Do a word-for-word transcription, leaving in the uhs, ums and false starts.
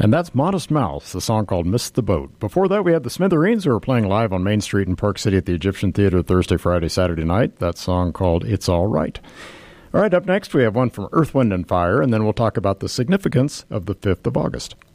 And that's Modest Mouse, the song called Missed the Boat. Before that, we had the Smithereens, who were playing live on Main Street in Park City at the Egyptian Theater Thursday, Friday, Saturday night. That song called It's All Right. All right, up next, we have one from Earth, Wind, and Fire, and then we'll talk about the significance of the fifth of August.